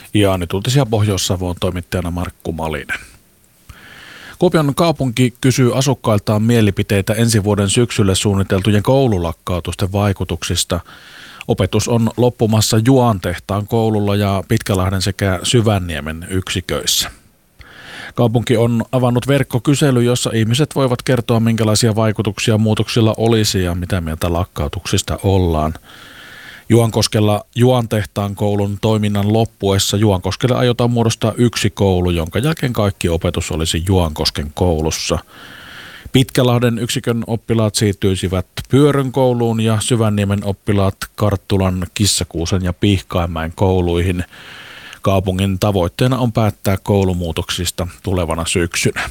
Ja nyt uutisia Pohjois-Savoon toimittajana Markku Malinen. Kuopion kaupunki kysyy asukkailtaan mielipiteitä ensi vuoden syksylle suunniteltujen koululakkautusten vaikutuksista. Opetus on loppumassa Juantehtaan koululla ja Pitkälahden sekä Syvänniemen yksiköissä. Kaupunki on avannut verkkokysely, jossa ihmiset voivat kertoa, minkälaisia vaikutuksia muutoksilla olisi ja mitä mieltä lakkautuksista ollaan. Juankoskella Juantehtaan koulun toiminnan loppuessa Juankoskelle aiotaan muodostaa yksi koulu, jonka jälkeen kaikki opetus olisi Juankosken koulussa. Pitkälahden yksikön oppilaat siirtyisivät Pyörön kouluun ja Syvänniemen oppilaat Karttulan, Kissakuusen ja Pihkaimäen kouluihin. Kaupungin tavoitteena on päättää koulumuutoksista tulevana syksynä.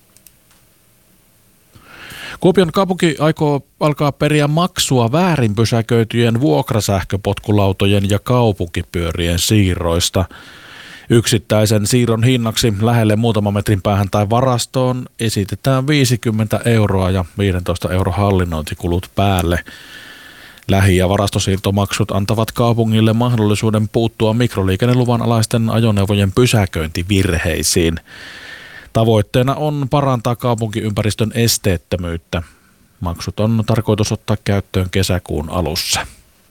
Kuopion kaupunki aikoo alkaa periä maksua väärin pysäköityjen vuokrasähköpotkulautojen ja kaupunkipyörien siirroista. Yksittäisen siirron hinnaksi lähelle muutaman metrin päähän tai varastoon esitetään 50 € ja 15 € hallinnointikulut päälle. Lähi- ja varastosiirtomaksut antavat kaupungille mahdollisuuden puuttua mikroliikenneluvan alaisten ajoneuvojen pysäköintivirheisiin. Tavoitteena on parantaa kaupunkiympäristön esteettömyyttä. Maksut on tarkoitus ottaa käyttöön kesäkuun alussa.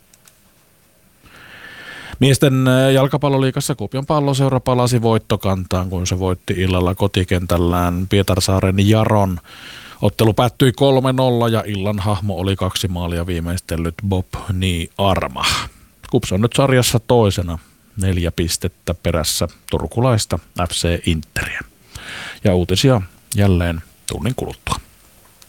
Miesten jalkapalloliigassa Kuopion Palloseura palasi voittokantaan, kun se voitti illalla kotikentällään Pietarsaaren Jaron. Ottelu päättyi 3-0 ja illan hahmo oli 2 maalia viimeistellyt Bob Arma. KuPS on nyt sarjassa toisena 4 pistettä perässä turkulaista FC Interia. Ja uutisia jälleen tunnin kuluttua.